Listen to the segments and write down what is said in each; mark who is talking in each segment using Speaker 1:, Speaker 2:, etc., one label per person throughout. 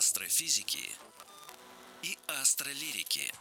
Speaker 1: астрофизики и астролирики.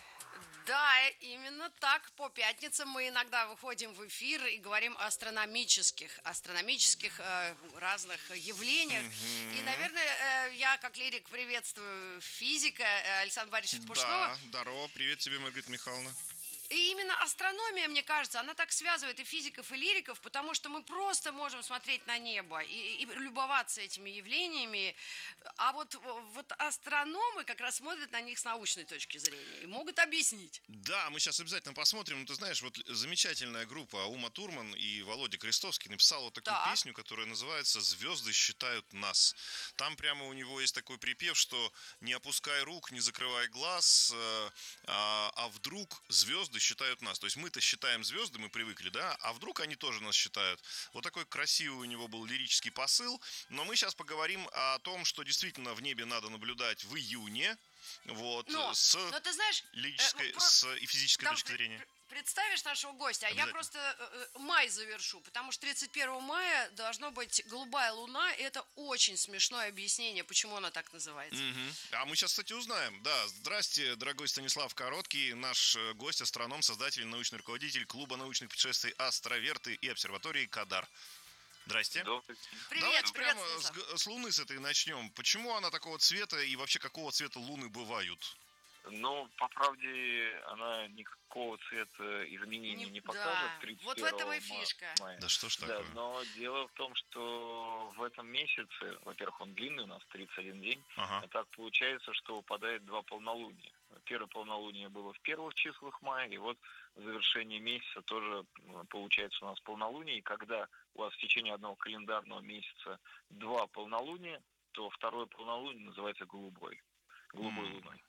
Speaker 2: Да, именно так. По пятницам мы иногда выходим в эфир и говорим о астрономических разных явлениях. И, наверное, я как лирик приветствую физика Александра Борисовича Пушного.
Speaker 3: Да, здорово, привет тебе, Маргарита Михайловна.
Speaker 2: И именно астрономия, мне кажется, она так связывает и физиков, и лириков, потому что мы просто можем смотреть на небо и любоваться этими явлениями. А вот астрономы как раз смотрят на них с научной точки зрения и могут объяснить.
Speaker 3: Да, мы сейчас обязательно посмотрим. Ты знаешь, вот замечательная группа Ума Турман и Володя Крестовский написала вот такую песню, которая называется «Звезды считают нас». Там прямо у него есть такой припев, что не опускай рук, не закрывай глаз, а вдруг звезды считают нас. То есть мы-то считаем звезды, мы привыкли, да, а вдруг они тоже нас считают. Вот такой красивый у него был лирический посыл. Но мы сейчас поговорим о том, что действительно в небе надо наблюдать в июне. Вот,
Speaker 2: но ты знаешь,
Speaker 3: с физической точки зрения.
Speaker 2: Представишь нашего гостя, а я просто май завершу, потому что 31 мая должна быть голубая луна, и это очень смешное объяснение, почему она так называется.
Speaker 3: А мы сейчас, кстати, узнаем. Да, здрасте, дорогой Станислав Короткий, наш гость, астроном, создатель, научный руководитель клуба научных путешествий «Астроверты» и обсерватории «Кадар». Здрасте.
Speaker 2: Привет,
Speaker 3: давайте
Speaker 2: привет,
Speaker 3: прямо с Луны с этой начнем. Почему она такого цвета и вообще какого цвета Луны бывают?
Speaker 4: Ну, по правде, она никакого цвета изменений не покажет.
Speaker 2: Да, вот в этом и фишка.
Speaker 4: Мая.
Speaker 3: Да что ж такое?
Speaker 4: Да, но дело в том, что в этом месяце, во-первых, он длинный, у нас 31 день,
Speaker 3: Ага.
Speaker 4: так получается, что выпадает два полнолуния. Первое полнолуние было в первых числах мая, и вот завершение месяца тоже получается у нас полнолуние, и когда у вас в течение одного календарного месяца два полнолуния, то второе полнолуние называется голубой луной.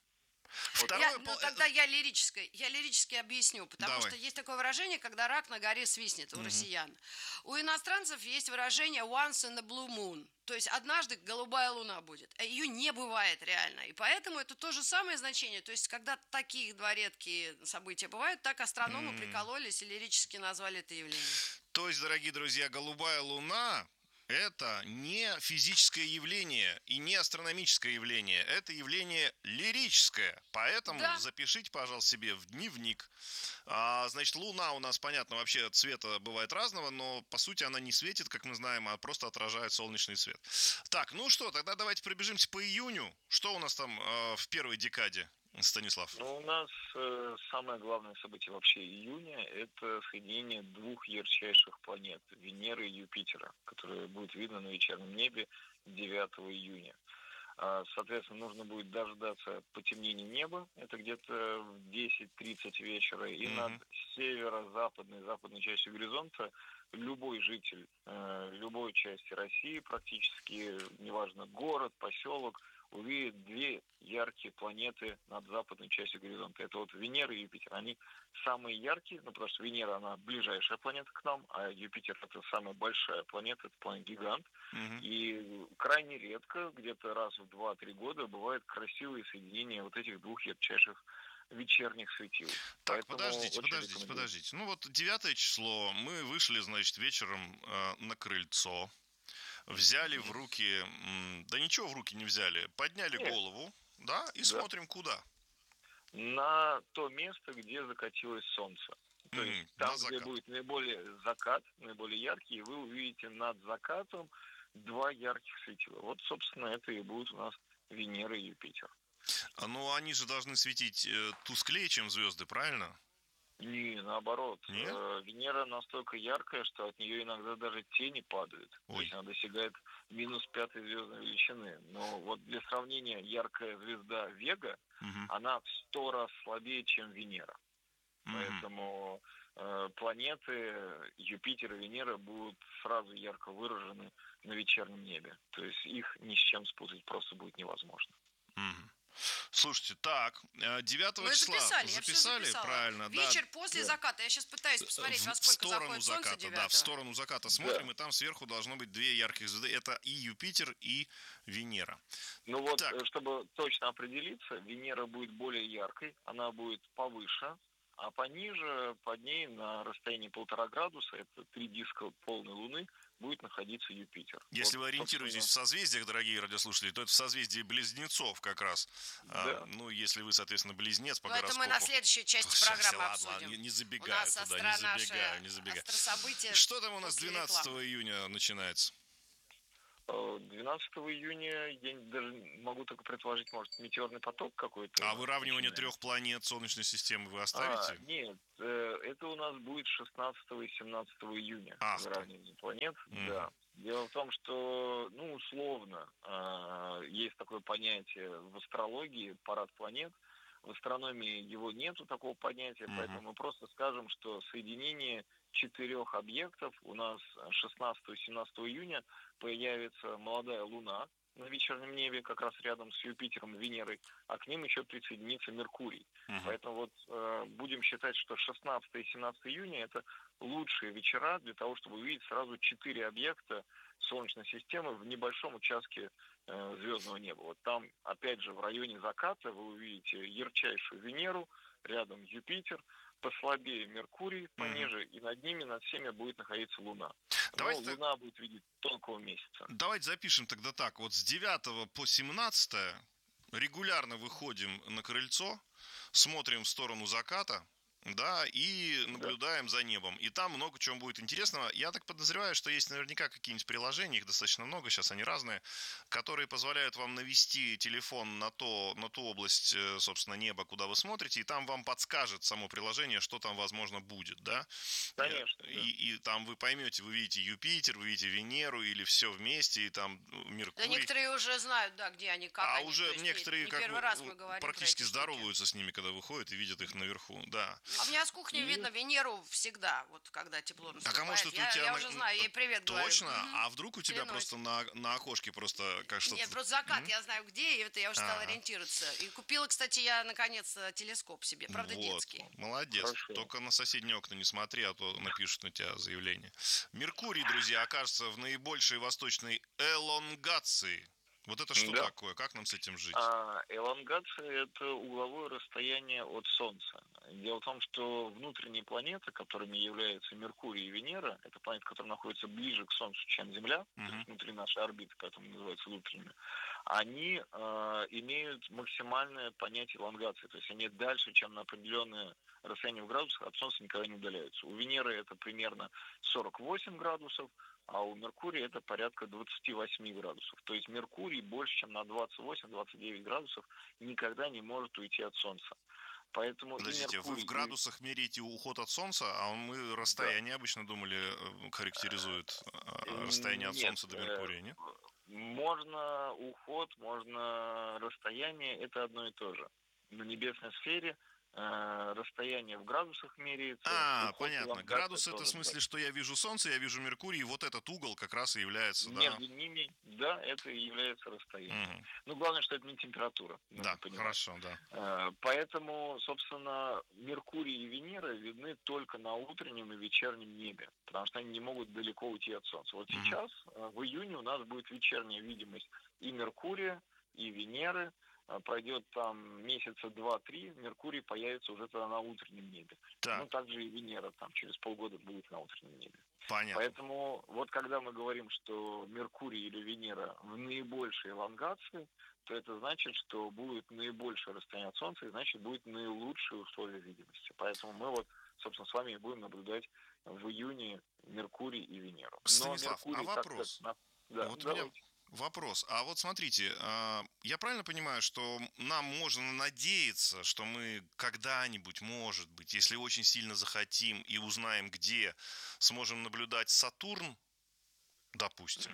Speaker 2: Тогда я лирически объясню, потому что есть такое выражение, когда рак на горе свистнет у россиян. У иностранцев есть выражение once in a blue moon, то есть однажды голубая луна будет. Ее не бывает реально, и поэтому это то же самое значение. То есть когда такие два редкие события бывают, так астрономы прикололись и лирически назвали это явление.
Speaker 3: То есть, дорогие друзья, голубая луна — это не физическое явление и не астрономическое явление. Это явление лирическое. Поэтому запишите, пожалуйста, себе в дневник. Значит, Луна у нас, понятно, вообще цвета бывает разного, но по сути она не светит, как мы знаем, а просто отражает солнечный свет. Так, ну что, тогда давайте пробежимся по июню. Что у нас там в первой декаде, Станислав?
Speaker 4: Ну, у нас самое главное событие вообще июня – это соединение двух ярчайших планет – Венеры и Юпитера, которые будет видно на вечернем небе 9 июня. Соответственно, нужно будет дождаться потемнения неба, это где-то в 10:30 вечера, и над западной частью горизонта любой житель любой части России, практически, неважно, город, поселок, увидит две яркие планеты над западной частью горизонта. Это вот Венера и Юпитер. Они самые яркие, потому что Венера, она ближайшая планета к нам, а Юпитер — это самая большая планета, это планета-гигант. И крайне редко, где-то раз в 2-3 года, бывают красивые соединения вот этих двух ярчайших вечерних светил.
Speaker 3: Так, подождите. Ну вот 9 число, мы вышли, значит, вечером на крыльцо. Взяли в руки, да ничего в руки не взяли, подняли голову, да, и смотрим куда?
Speaker 4: На то место, где закатилось солнце. То есть там, где будет наиболее яркий, и вы увидите над закатом два ярких светила. Вот, собственно, это и будет у нас Венера и Юпитер.
Speaker 3: Ну, они же должны светить тусклее, чем звезды, правильно?
Speaker 4: Не, наоборот.
Speaker 3: Нет?
Speaker 4: Венера настолько яркая, что от нее иногда даже тени падают.
Speaker 3: Ой.
Speaker 4: То есть она достигает -5 звездной величины. Но вот для сравнения, яркая звезда Вега, она в 100 раз слабее, чем Венера. Поэтому планеты Юпитер и Венера будут сразу ярко выражены на вечернем небе. То есть их ни с чем спутать просто будет невозможно.
Speaker 3: Слушайте, так, 9
Speaker 2: Мы
Speaker 3: числа
Speaker 2: записали,
Speaker 3: правильно,
Speaker 2: вечер после заката. Я сейчас пытаюсь посмотреть, во сколько заходит солнце 9.
Speaker 3: Да, в сторону заката смотрим, и там сверху должно быть две ярких звезды. Это и Юпитер, и Венера.
Speaker 4: Ну вот, чтобы точно определиться, Венера будет более яркой, она будет повыше, а пониже, под ней на расстоянии 1,5 градуса, это 3 диска полной Луны, будет находиться Юпитер.
Speaker 3: Если вы ориентируетесь в созвездиях, дорогие радиослушатели, то это в созвездии Близнецов как раз. Да. Ну, если вы, соответственно, Близнец по гороскопу.
Speaker 2: Это мы на следующей части программы обсудим.
Speaker 3: Ладно, не забегаю туда, не забегаю. Что там у нас 12 июня начинается?
Speaker 4: 12 июня, я даже могу только предположить, может, метеорный поток какой-то.
Speaker 3: А выравнивание 3 планет Солнечной системы вы оставите?
Speaker 4: Нет, это у нас будет 16 и 17 июня. Выравнивание планет, да. Дело в том, что, условно, есть такое понятие в астрологии, парад планет. В астрономии его нету, такого понятия, поэтому мы просто скажем, что соединение 4 объектов у нас 16 и 17 июня появится молодая Луна на вечернем небе, как раз рядом с Юпитером и Венерой, а к ним еще присоединится Меркурий. Поэтому будем считать, что 16 и 17 июня это лучшие вечера для того, чтобы увидеть сразу 4 объекта Солнечной системы в небольшом участке звездного неба. Вот там, опять же, в районе заката вы увидите ярчайшую Венеру, рядом Юпитер, послабее Меркурий, пониже, и над ними, над всеми будет находиться Луна. Луна будет видеть тонкого месяца.
Speaker 3: Давайте запишем тогда так. Вот с 9 по 17 регулярно выходим на крыльцо, смотрим в сторону заката, да, и наблюдаем за небом. И там много чего будет интересного. Я так подозреваю, что есть наверняка какие-нибудь приложения, их достаточно много, сейчас они разные, которые позволяют вам навести телефон на ту область, собственно, неба, куда вы смотрите, и там вам подскажет само приложение, что там, возможно, будет, да?
Speaker 4: Конечно.
Speaker 3: И там вы поймете, вы видите Юпитер, вы видите Венеру, или все вместе, и там Меркурий.
Speaker 2: Да некоторые уже знают, да, где они, как они.
Speaker 3: Уже некоторые
Speaker 2: не первый раз мы говорим
Speaker 3: практически здороваются с ними, когда выходят и видят их наверху, да.
Speaker 2: А у меня с кухни видно Венеру всегда, вот когда тепло наступает.
Speaker 3: А может, у тебя...
Speaker 2: Я уже знаю, ей привет говорю.
Speaker 3: Точно? А вдруг у тебя просто на окошке просто как что-то...
Speaker 2: Нет, просто закат, я знаю где, и это я уже стала ориентироваться. И купила, кстати, я, наконец, телескоп себе, правда, детский.
Speaker 3: Молодец.
Speaker 4: Хорошо.
Speaker 3: Только на соседние окна не смотри, а то напишут на тебя заявление. Меркурий, друзья, окажется в наибольшей восточной элонгации. Вот это что такое? Как нам с этим жить?
Speaker 4: Элонгация – это угловое расстояние от Солнца. Дело в том, что внутренние планеты, которыми являются Меркурий и Венера, это планеты, которые находятся ближе к Солнцу, чем Земля, внутри нашей орбиты, поэтому называются внутренними, они имеют максимальное понятие элонгации, то есть они дальше, чем на определенное расстояние в градусах, от Солнца никогда не удаляются. У Венеры это примерно 48 градусов, а у Меркурия это порядка 28 градусов. То есть Меркурий больше, чем на 28-29 градусов никогда не может уйти от Солнца. Поэтому
Speaker 3: подождите, вы в градусах меряете уход от Солнца, а мы расстояние обычно думали характеризует расстояние от Солнца до Меркурия, нет?
Speaker 4: Можно уход, можно расстояние, это одно и то же. На небесной сфере расстояние в градусах меряется.
Speaker 3: Понятно. Градус это в смысле, что я вижу Солнце, я вижу Меркурий, и вот этот угол как раз и является,
Speaker 4: между ними, да, это и является расстоянием. Но главное, что это не температура.
Speaker 3: Да, хорошо, да.
Speaker 4: Поэтому, собственно, Меркурий и Венера видны только на утреннем и вечернем небе, потому что они не могут далеко уйти от Солнца. Вот сейчас, в июне, у нас будет вечерняя видимость и Меркурия, и Венеры. Пройдет там месяца 2-3, Меркурий появится уже тогда на утреннем небе. Также и Венера там через полгода будет на утреннем небе.
Speaker 3: Понятно.
Speaker 4: Поэтому вот когда мы говорим, что Меркурий или Венера в наибольшей элонгации, то это значит, что будет наибольшее расстояние от Солнца, и значит будет наилучшие условия видимости. Поэтому мы вот, собственно, с вами будем наблюдать в июне Меркурий и Венеру.
Speaker 3: Станислав, вопрос? Вот у меня вопрос. А вот смотрите, я правильно понимаю, что нам можно надеяться, что мы когда-нибудь, может быть, если очень сильно захотим и узнаем где, сможем наблюдать Сатурн, допустим?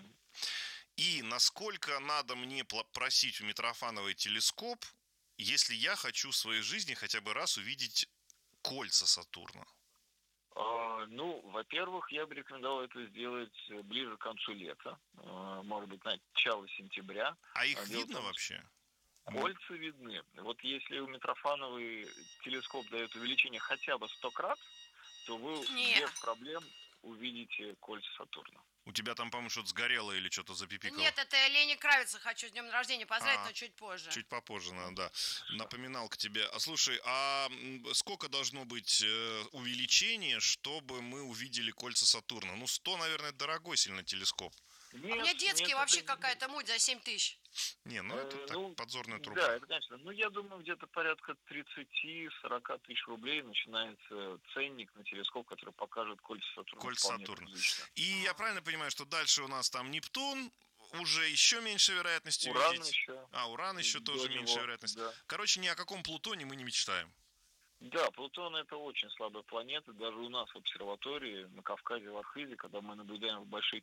Speaker 3: И насколько надо мне просить у Митрофановой телескоп, если я хочу в своей жизни хотя бы раз увидеть кольца Сатурна?
Speaker 4: Во-первых, я бы рекомендовал это сделать ближе к концу лета, может быть, начало сентября.
Speaker 3: А их видно вообще?
Speaker 4: Кольца видны. Вот если у Митрофановой телескоп дает увеличение хотя бы 100 крат, то вы без проблем увидите кольца Сатурна.
Speaker 3: У тебя там, по-моему, что-то сгорело или что-то запипикало?
Speaker 2: Нет, это я Лене Кравица хочу с днем рождения поздравить, но чуть позже.
Speaker 3: Чуть попозже, да. Напоминал к тебе. А слушай, а сколько должно быть увеличение, чтобы мы увидели кольца Сатурна? Ну, 100, наверное, дорогой сильно телескоп.
Speaker 2: Нет, у меня детские вообще какая-то муть за 7 тысяч.
Speaker 3: Не, ну это так, подзорная труба.
Speaker 4: Да, это, конечно. Ну, я думаю, где-то порядка 30-40 тысяч рублей начинается ценник на телескоп, который покажет кольца Сатурна.
Speaker 3: Кольца Сатурна. И я правильно понимаю, что дальше у нас там Нептун, уже еще меньше вероятности увидеть.
Speaker 4: Еще.
Speaker 3: Уран еще тоже меньше вероятность.
Speaker 4: Да.
Speaker 3: Короче, ни о каком Плутоне мы не мечтаем.
Speaker 4: Да, Плутон это очень слабая планета. Даже у нас в обсерватории на Кавказе, в Архизе, когда мы наблюдаем в большой